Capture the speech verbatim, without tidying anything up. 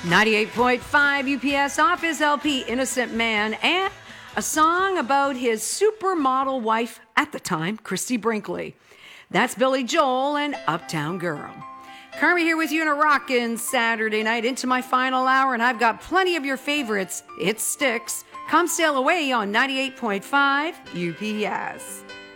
ninety-eight point five U P S off his L P, Innocent Man, and a song about his supermodel wife at the time, Christy Brinkley. That's Billy Joel and Uptown Girl. Carmi here with you on a rockin' Saturday night into my final hour, and I've got plenty of your favorites. It sticks. Come sail away on ninety-eight point five U P S.